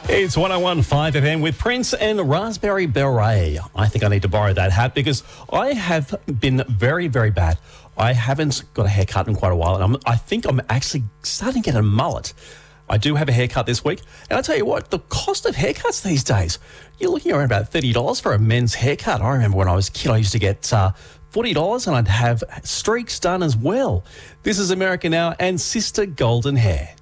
It's 101.5 FM with Prince and Raspberry Beret. I think I need to borrow that hat because I have been very, very bad. I haven't got a haircut in quite a while, and I think I'm actually starting to get a mullet. I do have a haircut this week, and I tell you what, the cost of haircuts these days, you're looking around about $30 for a men's haircut. I remember when I was a kid, I used to get $40 and I'd have streaks done as well. This is America Now and Sister Golden Hair.